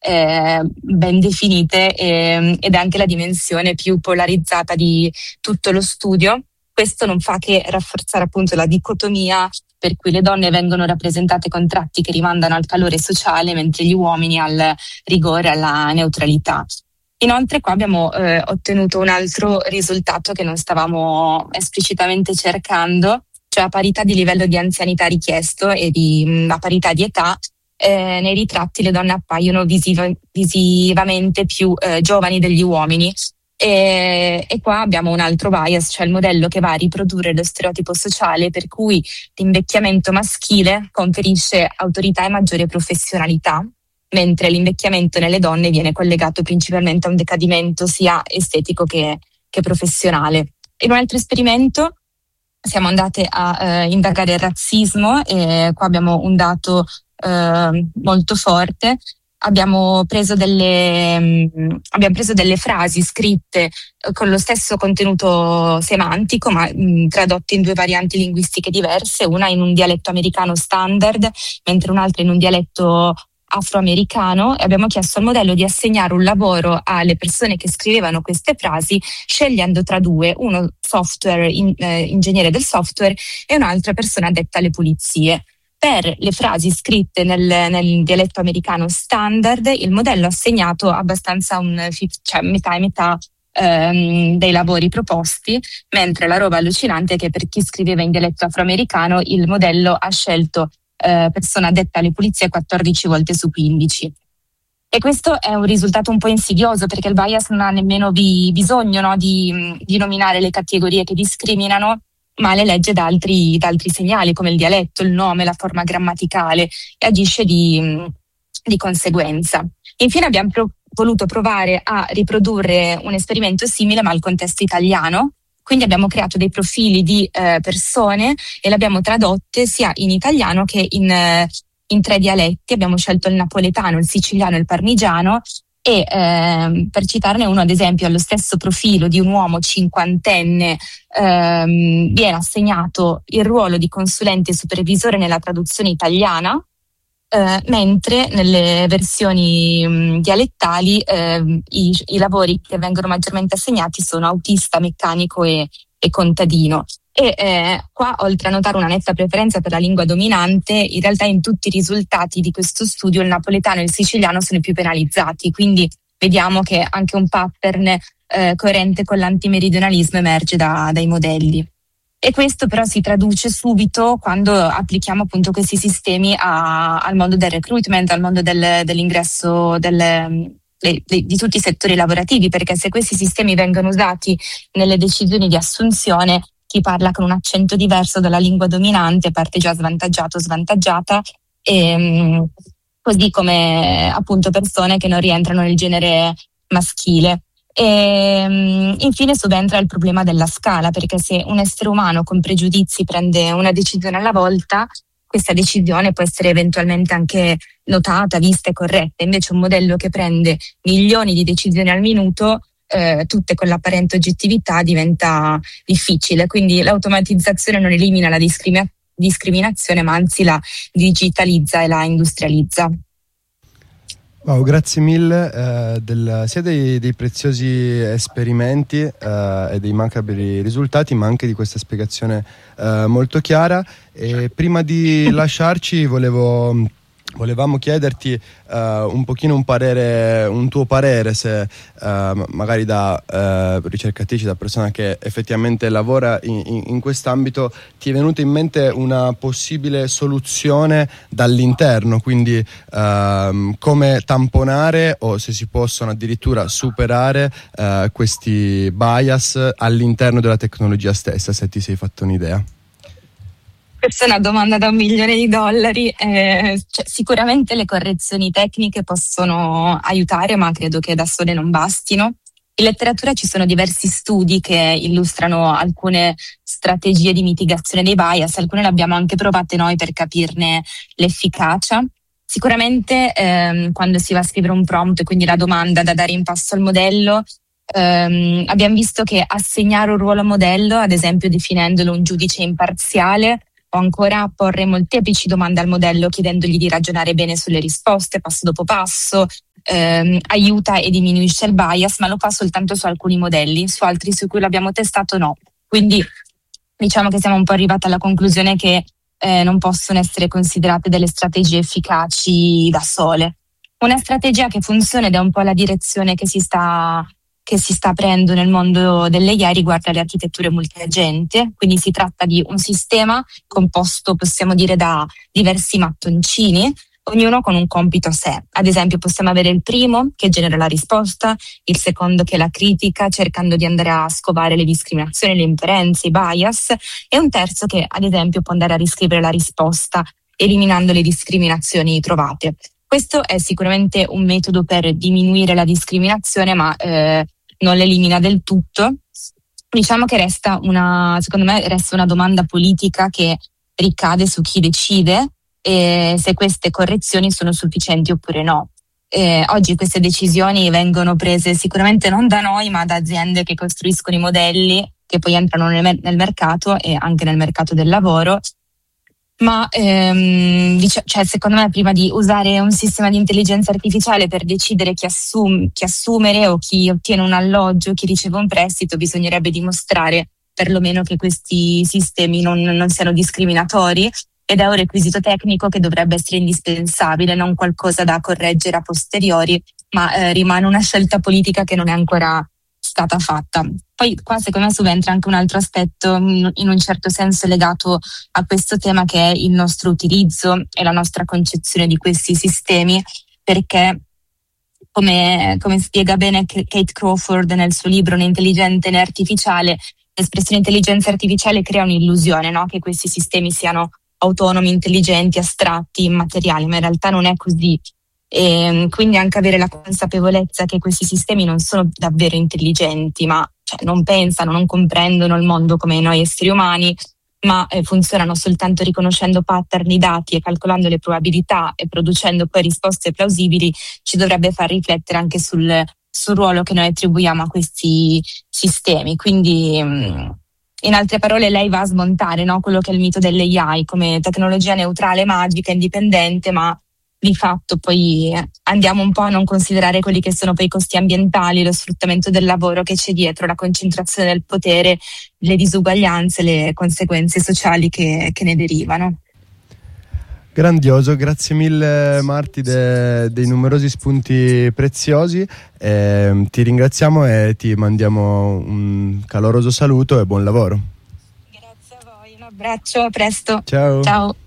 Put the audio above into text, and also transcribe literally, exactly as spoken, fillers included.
eh, ben definite e, ed è anche la dimensione più polarizzata di tutto lo studio. Questo non fa che rafforzare appunto la dicotomia per cui le donne vengono rappresentate con tratti che rimandano al calore sociale, mentre gli uomini al rigore, alla neutralità. Inoltre qua abbiamo eh, ottenuto un altro risultato che non stavamo esplicitamente cercando, cioè la parità di livello di anzianità richiesto e di mh, la parità di età. Eh, nei ritratti le donne appaiono visiva, visivamente più eh, giovani degli uomini. E, e qua abbiamo un altro bias, cioè il modello che va a riprodurre lo stereotipo sociale per cui l'invecchiamento maschile conferisce autorità e maggiore professionalità, mentre l'invecchiamento nelle donne viene collegato principalmente a un decadimento sia estetico che, che professionale. In un altro esperimento siamo andate a eh, indagare il razzismo e qua abbiamo un dato eh, molto forte. Abbiamo preso delle mh, abbiamo preso delle frasi scritte eh, con lo stesso contenuto semantico, ma mh, tradotte in due varianti linguistiche diverse, una in un dialetto americano standard, mentre un'altra in un dialetto afroamericano, e abbiamo chiesto al modello di assegnare un lavoro alle persone che scrivevano queste frasi, scegliendo tra due, uno software in, eh, ingegnere del software e un'altra persona addetta alle pulizie. Per le frasi scritte nel, nel dialetto americano standard, il modello ha assegnato abbastanza un cioè metà e metà ehm, dei lavori proposti, mentre la roba allucinante è che per chi scriveva in dialetto afroamericano il modello ha scelto eh, persona addetta alle pulizie quattordici volte su quindici. E questo è un risultato un po' insidioso, perché il bias non ha nemmeno vi, bisogno no, di, di nominare le categorie che discriminano, ma le legge da altri, da altri segnali come il dialetto, il nome, la forma grammaticale, e agisce di, di conseguenza. Infine abbiamo pro- voluto provare a riprodurre un esperimento simile ma al contesto italiano, quindi abbiamo creato dei profili di eh, persone e le abbiamo tradotte sia in italiano che in, eh, in tre dialetti. Abbiamo scelto il napoletano, il siciliano e il parmigiano. E ehm, per citarne uno, ad esempio, allo stesso profilo di un uomo cinquantenne ehm, viene assegnato il ruolo di consulente e supervisore nella traduzione italiana, eh, mentre nelle versioni mh, dialettali eh, i, i lavori che vengono maggiormente assegnati sono autista, meccanico e, e contadino. E eh, qua, oltre a notare una netta preferenza per la lingua dominante, in realtà in tutti i risultati di questo studio il napoletano e il siciliano sono i più penalizzati, quindi vediamo che anche un pattern eh, coerente con l'antimeridionalismo emerge da, dai modelli. E questo però si traduce subito quando applichiamo appunto questi sistemi a, al mondo del recruitment, al mondo del, dell'ingresso del, de, de, di tutti i settori lavorativi, perché se questi sistemi vengono usati nelle decisioni di assunzione, chi parla con un accento diverso dalla lingua dominante parte già svantaggiato o svantaggiata, e, così come appunto persone che non rientrano nel genere maschile. E infine subentra il problema della scala, perché se un essere umano con pregiudizi prende una decisione alla volta, questa decisione può essere eventualmente anche notata, vista e corretta. Invece un modello che prende milioni di decisioni al minuto, Eh, tutte con l'apparente oggettività, diventa difficile. Quindi l'automatizzazione non elimina la discrimina- discriminazione, ma anzi la digitalizza e la industrializza. Wow, grazie mille eh, del, sia dei, dei preziosi esperimenti eh, e dei macabri risultati, ma anche di questa spiegazione eh, molto chiara. E prima di lasciarci volevo Volevamo chiederti uh, un pochino un parere, un tuo parere, se uh, magari da uh, ricercatrice, da persona che effettivamente lavora in, in, in quest'ambito, ti è venuta in mente una possibile soluzione dall'interno, quindi uh, come tamponare o se si possono addirittura superare uh, questi bias all'interno della tecnologia stessa, se ti sei fatto un'idea. Questa è una domanda da un milione di dollari. Eh, cioè, sicuramente le correzioni tecniche possono aiutare, ma credo che da sole non bastino. In letteratura ci sono diversi studi che illustrano alcune strategie di mitigazione dei bias, alcune le abbiamo anche provate noi per capirne l'efficacia. Sicuramente ehm, quando si va a scrivere un prompt, quindi la domanda da dare in pasto al modello, ehm, abbiamo visto che assegnare un ruolo modello, ad esempio definendolo un giudice imparziale, o ancora porre molteplici domande al modello chiedendogli di ragionare bene sulle risposte passo dopo passo, ehm, aiuta e diminuisce il bias, ma lo fa soltanto su alcuni modelli, su altri su cui l'abbiamo testato no. Quindi diciamo che siamo un po' arrivati alla conclusione che eh, non possono essere considerate delle strategie efficaci da sole. Una strategia che funziona ed è un po' la direzione che si sta che si sta aprendo nel mondo delle I A riguarda le architetture multiagente, quindi si tratta di un sistema composto, possiamo dire, da diversi mattoncini, ognuno con un compito a sé. Ad esempio possiamo avere il primo che genera la risposta, il secondo che la critica cercando di andare a scovare le discriminazioni, le inferenze, i bias, e un terzo che ad esempio può andare a riscrivere la risposta eliminando le discriminazioni trovate. Questo è sicuramente un metodo per diminuire la discriminazione, ma eh, non l'elimina del tutto. Diciamo che resta una, secondo me, resta una domanda politica che ricade su chi decide e se queste correzioni sono sufficienti oppure no. Eh, oggi queste decisioni vengono prese sicuramente non da noi, ma da aziende che costruiscono i modelli che poi entrano nel, nel mercato e anche nel mercato del lavoro. Ma ehm, dic- cioè, secondo me prima di usare un sistema di intelligenza artificiale per decidere chi, assum- chi assumere o chi ottiene un alloggio, chi riceve un prestito, bisognerebbe dimostrare perlomeno che questi sistemi non, non siano discriminatori, ed è un requisito tecnico che dovrebbe essere indispensabile, non qualcosa da correggere a posteriori, ma eh, rimane una scelta politica che non è ancora stata fatta. Poi qua secondo me subentra anche un altro aspetto in un certo senso legato a questo tema, che è il nostro utilizzo e la nostra concezione di questi sistemi, perché come, come spiega bene Kate Crawford nel suo libro Né intelligente né artificiale, l'espressione intelligenza artificiale crea un'illusione, no? Che questi sistemi siano autonomi, intelligenti, astratti, immateriali, ma in realtà non è così. E quindi anche avere la consapevolezza che questi sistemi non sono davvero intelligenti, ma cioè, non pensano, non comprendono il mondo come noi esseri umani, ma eh, funzionano soltanto riconoscendo pattern di dati e calcolando le probabilità e producendo poi risposte plausibili, ci dovrebbe far riflettere anche sul, sul ruolo che noi attribuiamo a questi sistemi. Quindi mh, in altre parole lei va a smontare, no, quello che è il mito dell'A I come tecnologia neutrale, magica, indipendente, ma di fatto poi andiamo un po' a non considerare quelli che sono poi i costi ambientali, lo sfruttamento del lavoro che c'è dietro, la concentrazione del potere, le disuguaglianze, le conseguenze sociali che, che ne derivano. Grandioso, grazie mille Marti de, dei numerosi spunti preziosi, eh, ti ringraziamo e ti mandiamo un caloroso saluto e buon lavoro. Grazie a voi, un abbraccio, a presto. Ciao. Ciao.